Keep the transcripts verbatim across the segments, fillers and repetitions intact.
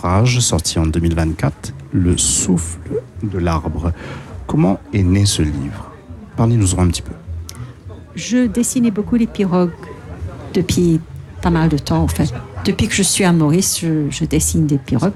ouvrage sorti en deux mille vingt-quatre, Le souffle de l'arbre. Comment est né ce livre? Parlez-nous-en un petit peu. Je dessinais beaucoup les pirogues depuis pas mal de temps, en fait. Depuis que je suis à Maurice, je, je dessine des pirogues.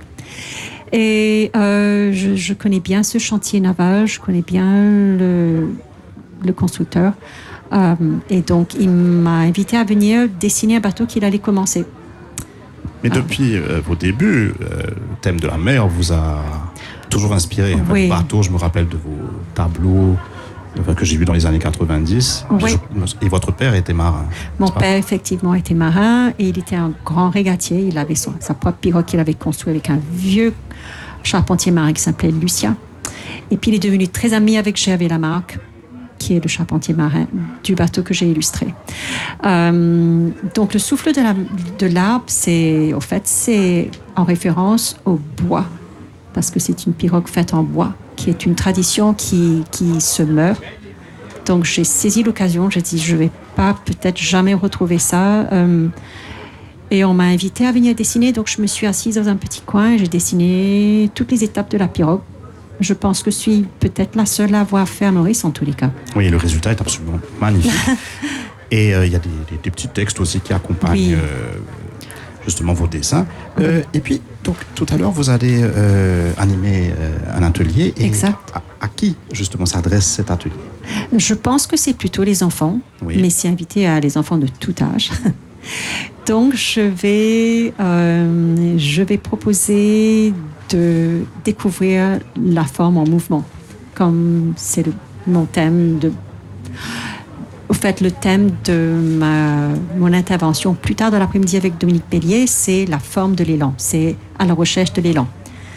Et euh, je, je connais bien ce chantier naval, je connais bien le, le constructeur. Euh, et donc, il m'a invité à venir dessiner un bateau qu'il allait commencer. Mais depuis euh, vos débuts, euh, le thème de la mer vous a toujours inspiré. Votre Oui. bateau, je me rappelle de vos tableaux enfin, que j'ai vus dans les années quatre-vingt-dix. Oui. Je, et votre père était marin. Mon père, effectivement, était marin et il était un grand régatier. Il avait son, sa propre pirogue qu'il avait construite avec un vieux charpentier marin qui s'appelait Lucien. Et puis, il est devenu très ami avec Gervais Lamarck, qui est le charpentier marin du bateau que j'ai illustré. Euh, donc, le souffle de, la, de l'arbre, c'est, au fait, c'est en référence au bois, parce que c'est une pirogue faite en bois, qui est une tradition qui, qui se meurt. Donc, j'ai saisi l'occasion, j'ai dit, je ne vais pas peut-être jamais retrouver ça. Euh, et on m'a invité à venir dessiner, donc je me suis assise dans un petit coin et j'ai dessiné toutes les étapes de la pirogue. Je pense que je suis peut-être la seule à avoir fait à Maurice, en tous les cas. Oui, le résultat est absolument magnifique. Et il euh, y a des, des, des petits textes aussi qui accompagnent oui. euh, justement vos dessins. Oui. Euh, et puis, donc, tout à l'heure, vous allez euh, animer euh, un atelier. Et exact. À, à qui, justement, s'adresse cet atelier? Je pense que c'est plutôt les enfants, oui. mais c'est invité à les enfants de tout âge. Donc, je vais, euh, je vais proposer de découvrir la forme en mouvement, comme c'est le, mon thème de... Au fait, le thème de ma, mon intervention plus tard dans l'après-midi avec Dominique Bellier, c'est la forme de l'élan, c'est à la recherche de l'élan.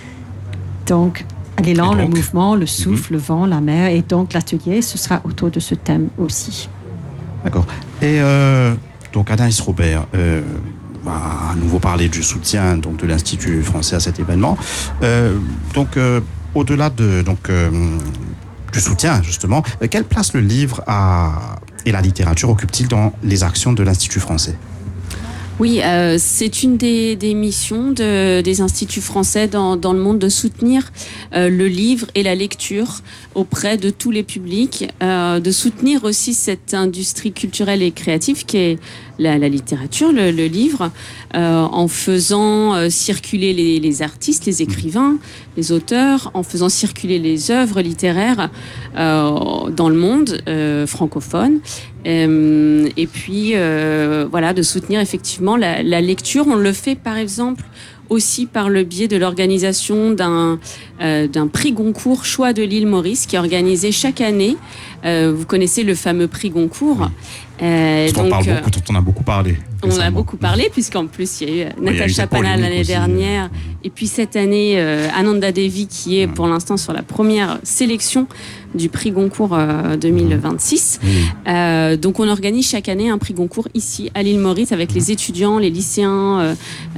Donc, l'élan, le mouvement, le souffle, mm-hmm. le vent, la mer, et donc l'atelier, ce sera autour de ce thème aussi. D'accord. Et euh, donc, Anaïs Robert, euh, va à nouveau parler du soutien donc, de l'Institut français à cet événement. Euh, donc, euh, au-delà de, donc, euh, du soutien, justement, euh, quelle place le livre a, et la littérature occupent-ils dans les actions de l'Institut français? Oui, euh, c'est une des, des missions de, des instituts français dans, dans le monde de soutenir euh, le livre et la lecture auprès de tous les publics, euh, de soutenir aussi cette industrie culturelle et créative qui est la, la littérature, le, le livre, euh, en faisant euh, circuler les, les artistes, les écrivains, les auteurs, en faisant circuler les œuvres littéraires euh, dans le monde euh, francophone. Euh, et puis, euh, voilà, de soutenir effectivement la, la lecture. On le fait, par exemple, aussi par le biais de l'organisation d'un, euh, d'un prix Goncourt Choix de l'île Maurice qui est organisé chaque année. Euh, vous connaissez le fameux prix Goncourt. Oui. Euh, donc, on, parle beaucoup, dont on a beaucoup parlé. On en a beaucoup parlé, puisqu'en plus, il y a eu oui, Natacha Panal l'année aussi. dernière. Et puis cette année, euh, Ananda Devi, qui est pour l'instant sur la première sélection du prix Goncourt euh, deux mille vingt-six. Mmh. Euh, donc on organise chaque année un prix Goncourt ici à l'île Maurice avec mmh. les étudiants, les lycéens euh,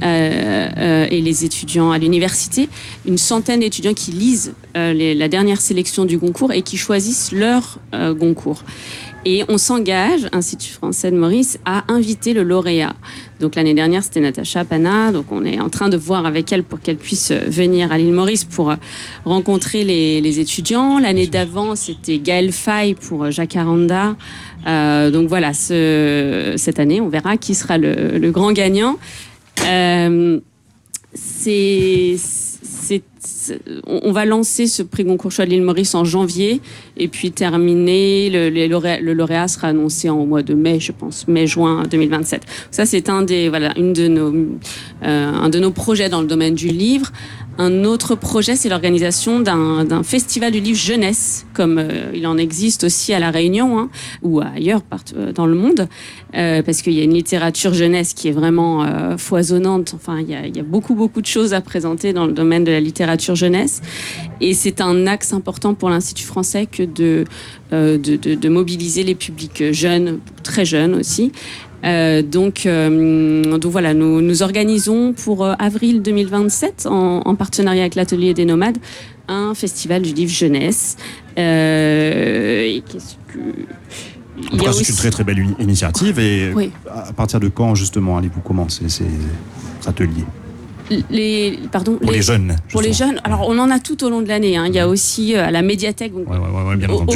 euh, et les étudiants à l'université. Une centaine d'étudiants qui lisent euh, les, la dernière sélection du Goncourt et qui choisissent leur euh, Goncourt. Et on s'engage, Institut français de Maurice, à inviter le lauréat. Donc l'année dernière, c'était Natacha Panal. Donc on est en train de voir avec elle pour qu'elle puisse venir à l'île Maurice pour rencontrer les, les étudiants. L'année d'avant, c'était Gaël Faye pour Jacaranda. Euh, donc voilà, ce, cette année, on verra qui sera le, le grand gagnant. Euh, c'est... C'est, on va lancer ce prix Goncourt Choix de l'île Maurice en janvier et puis terminer, le, le, lauréat, le lauréat sera annoncé en mois de mai, je pense, mai-juin deux mille vingt-sept. Ça, c'est un, des, voilà, une de nos, euh, un de nos projets dans le domaine du livre. Un autre projet, c'est l'organisation d'un, d'un festival du livre jeunesse, comme euh, il en existe aussi à La Réunion hein, ou ailleurs partout dans le monde, euh, parce qu'il y a une littérature jeunesse qui est vraiment euh, foisonnante. Enfin, il y a, il y a beaucoup, beaucoup de choses à présenter dans le domaine de la littérature jeunesse. Et c'est un axe important pour l'Institut français que de, euh, de, de, de mobiliser les publics jeunes, très jeunes aussi. Euh, donc, euh, donc voilà, nous, nous organisons pour euh, avril deux mille vingt-sept, en, en partenariat avec l'Atelier des Nomades, un festival du livre jeunesse. Euh, et qu'est-ce que... En tout cas, c'est aussi... une très très belle initiative. Et oui. à partir de quand, justement, allez-vous commencer ces ateliers ? Les, pardon, pour les, les jeunes. Pour les jeunes, alors on en a tout au long de l'année. Hein. Il y a aussi à la médiathèque. Donc, ouais, ouais, ouais, bien au,